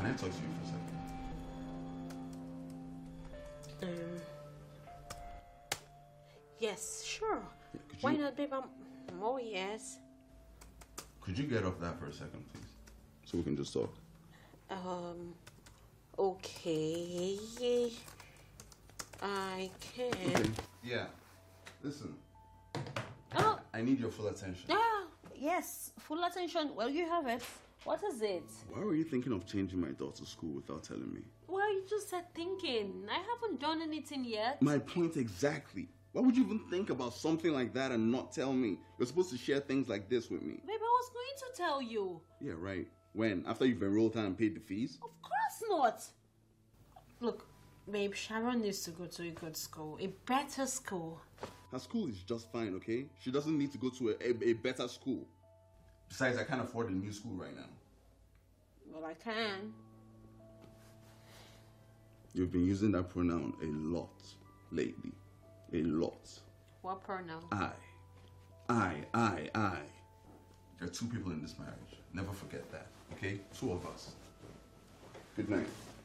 Can I talk to you for a second? Yes, sure. Yeah, Why not, babe? Oh, yes. Could you get off that for a second, please? So we can just talk. Okay. I can. Okay. Yeah. Listen. Oh. I need your full attention. Ah, yes. Full attention. Well, you have it. What is it? Why were you thinking of changing my daughter's school without telling me? Well, you just said thinking. I haven't done anything yet. My point exactly. Why would you even think about something like that and not tell me? You're supposed to share things like this with me. Babe, I was going to tell you. Yeah, right. When? After you've enrolled her and paid the fees? Of course not. Look, babe, Sharon needs to go to a good school. A better school. Her school is just fine, okay? She doesn't need to go to a better school. Besides, I can't afford a new school right now. Well, I can. You've been using that pronoun a lot lately. A lot. What pronoun? I. There are two people in this marriage. Never forget that, okay? Two of us. Good night.